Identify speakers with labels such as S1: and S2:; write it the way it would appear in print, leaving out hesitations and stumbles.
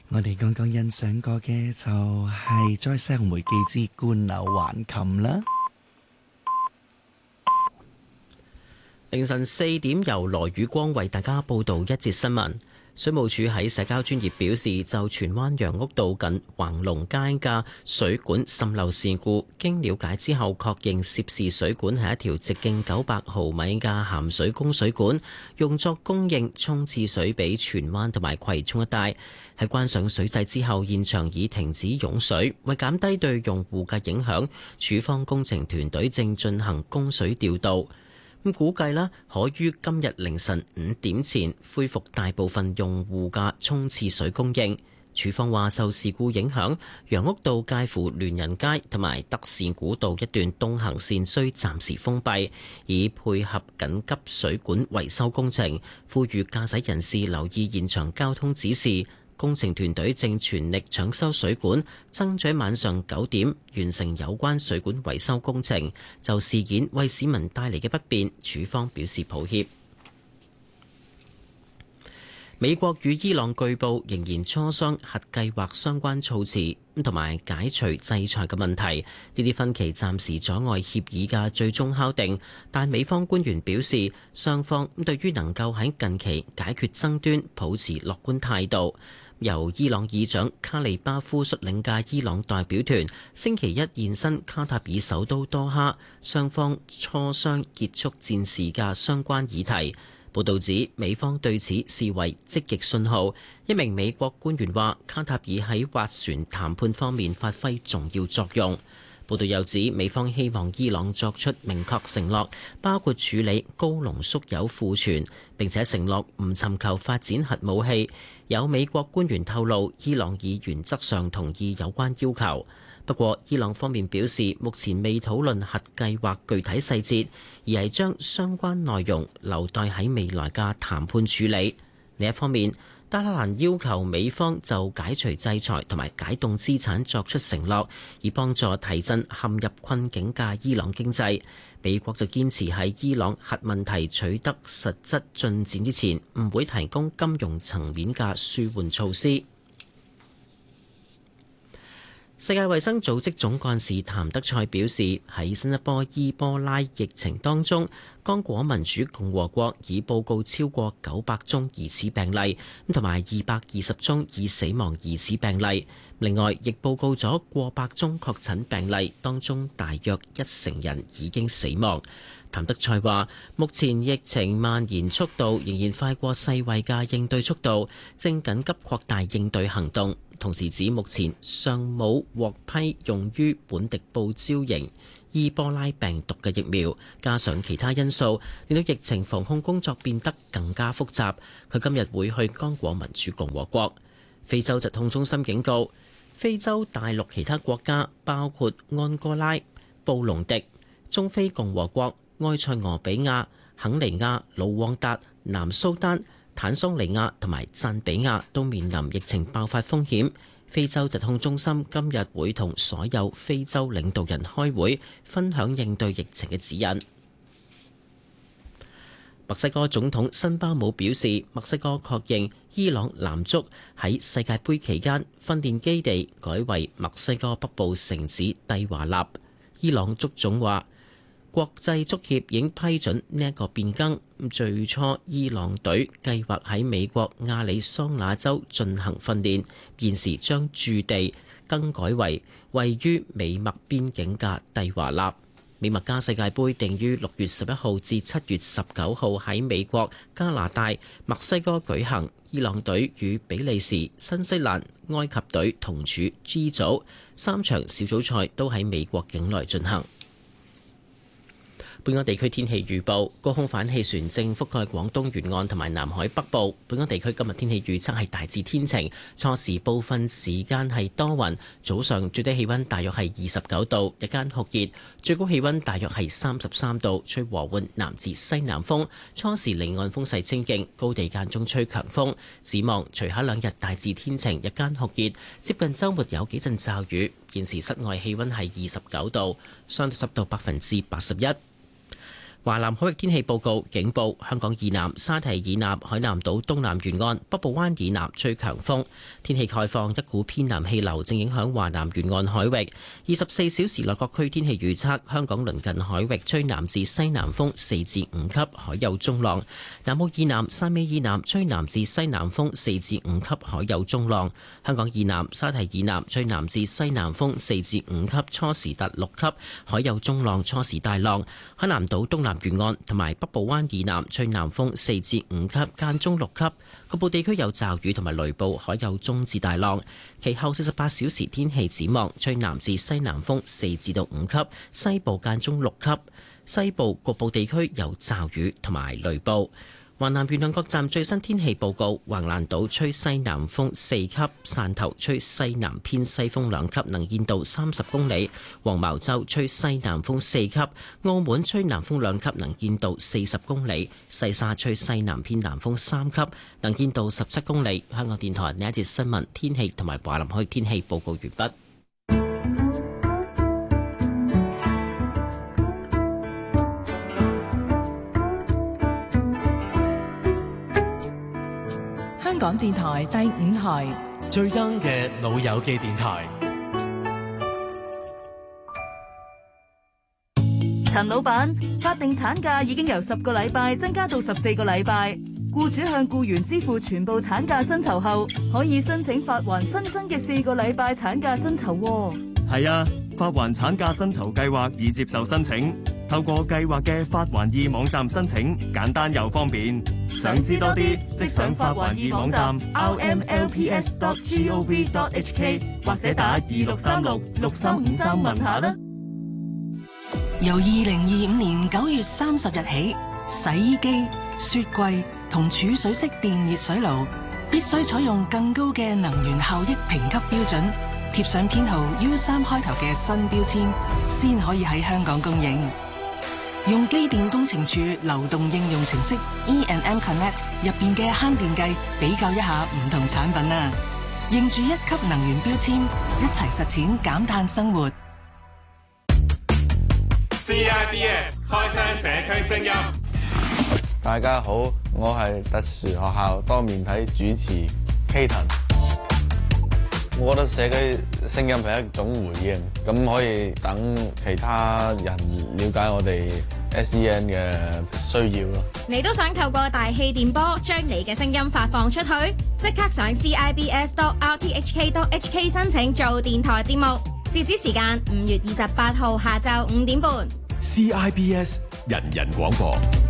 S1: 我哋剛剛欣賞過嘅就係《再世紅梅記之冠柳橫琴》啦。
S2: 凌晨4點，由羅宇光為大家報道一節新聞。水務署喺社交專頁表示，就荃灣楊屋道近橫龍街嘅水管滲漏事故，經了解之後確認涉事水管係一條直徑900毫米嘅鹹水供水管，用作供應沖廁水俾荃灣同埋葵涌一帶。喺關上水掣之後，現場已停止湧水，為減低對用戶嘅影響，署方工程團隊正進行供水調度。估計可於今日凌晨5點前恢復大部分用戶嘅沖廁水供應。署方話，受事故影響，楊屋道介乎聯仁街同埋德士古道一段東行線需暫時封閉，以配合緊急水管維修工程。呼籲駕駛人士留意現場交通指示。工程團隊正全力搶修水管，爭取晚上9點完成有關水管維修工程。就事件為市民帶嚟嘅不便，署方表示抱歉。美國與伊朗據報仍然磋商核計劃相關措辭同埋解除制裁嘅問題，呢啲分歧暫時阻礙協議嘅最終敲定。但美方官員表示，雙方對於能夠喺近期解決爭端抱持樂觀態度。由伊朗議長卡利巴夫率領嘅伊朗代表團星期一現身卡塔爾首都多哈，雙方磋商結束戰事嘅相關議題。報導指，美方對此視為積極信號。一名美國官員話，卡塔爾喺斡旋談判方面發揮重要作用。報道又指，美方希望伊朗作出明確承諾，包括處理高濃縮鈾庫存，並且承諾唔尋求發展核武器。有美國官員透露，伊朗已原則上同意有關要求。不過，伊朗方面表示，目前未討論核計劃具體細節，而係將相關內容留待喺未來嘅談判處理。另一方面，德黑蘭要求美方就解除制裁同埋解凍資產作出承諾，以幫助提振陷入困境嘅伊朗經濟。美國就堅持喺伊朗核問題取得實質進展之前，唔會提供金融層面嘅舒緩措施。世界衛生組織總幹事譚德塞表示，喺新一波伊波拉疫情當中，剛果民主共和國已報告超過900宗疑似病例，同埋220宗已死亡疑似病例。另外，亦報告咗過百宗確診病例，當中大約1成人已經死亡。譚德塞話：目前疫情蔓延速度仍然快過世衛嘅應對速度，正緊急擴大應對行動。同時指目前尚冇獲批用於本地報招型伊波拉病毒嘅疫苗，加上其他因素，令到疫情防控工作變得更加複雜。佢今日會去剛果民主共和國。非洲疾控中心警告，非洲大陸其他國家包括安哥拉、布隆迪、中非共和國、埃塞俄比亞、肯尼亞、盧旺達、南蘇丹、坦桑尼亞同埋贊比亞都面臨疫情爆發風險。非洲疾控中心今日會同所有非洲領導人開會，分享應對疫情嘅指引。墨西哥總統辛巴姆表示，墨西哥確認伊朗男足喺世界盃期間訓練基地改為墨西哥北部城市蒂華納。伊朗足總話，國際足協已經批准呢一個變更。最初伊朗隊計劃喺美國亞利桑那州進行訓練，現時將駐地更改為位於美墨邊境嘅蒂華納。美墨加世界盃定於6月11號至7月19號喺美國、加拿大、墨西哥舉行。伊朗隊與比利時、新西蘭、埃及隊同處 G 組，3場小組賽都喺美國境內進行。本港地區天氣預報，高空反氣旋正覆蓋廣東沿岸同埋南海北部。本港地區今日天氣預測係大致天晴，初時部分時間係多雲，早上最低氣溫大約係29度，日間酷熱，最高氣溫大約係33度，吹和緩南至西南風，初時離岸風勢清勁，高地間中吹強風。展望隨後2日大致天晴，日間酷熱，接近週末有幾陣驟雨。現時室外氣溫係29度，相對濕度81%。 華南海域天氣報告警報：香港以南、沙堤以南、海南島東南沿岸、北部灣以南吹強風。天氣概況：一股偏南氣流正影響華南沿岸海域。24小時內各區天氣預測：香港鄰近海域吹南至西南風4至5級，海有中浪；南澳以南、汕尾以南吹南至西南風4至5級，海有中浪。香港以南、沙堤以南吹南至西南風4至5級，初時達6級，海有中浪，初時大浪。海南島東南沿岸同埋北部灣以南吹南風4至5級，間中6級，局部地區有驟雨同埋雷暴，海有中至大浪。其後48小時天氣展望，吹南至西南風4至到5級，西部間中6級，西部局部地區有驟雨同埋雷暴。華南沿岸各站最新天氣報告：橫瀾島吹西南風4級，汕頭吹西南偏西風2級，能見度30公里；黃茅洲吹西南風4級，澳門吹南風2級，能見度40公里；西沙吹西南偏南風3級，能見度17公里。香港電台呢一節新聞天氣同埋華南海天氣報告完畢。
S3: 香港電台第5台
S4: 最 young 嘅老友記電台。
S5: 陳老闆，法定產假已經由10個禮拜增加到14個禮拜，僱主向僱員支付全部產假薪酬後，可以申請發還新增嘅4個禮拜產假薪酬。
S6: 係啊，發還產假薪酬計劃已接受申請，透過計劃嘅發還易網站申請，簡單又方便。想知多啲，即上發還易網站 rmlps.gov.hk 或者打26366353問下啦。
S7: 由2025年9月30日起，洗衣機、雪櫃同儲水式電熱水爐必須採用更高嘅能源效益評級標準，貼上編號 U3 開頭嘅新標籤，先可以喺香港供應。用機電工程署流動應用程式 E&M Connect 入邊嘅慳電計比較一下唔同產品啊，認住1級能源標籤，一齊實踐減碳生活。
S8: CIBS 開箱社區聲音。
S9: 大家好，我係特殊學校多面體主持 Katon。我覺得社區聲音係一種回應，咁可以等其他人了解我哋 SEN 嘅需要咯。
S10: 你都想透過大氣電波將你嘅聲音發放出去？即刻上 CIBS.RTHK.HK 申請做電台節目，截止時間5月28號下晝5點半。
S8: CIBS 人人廣播。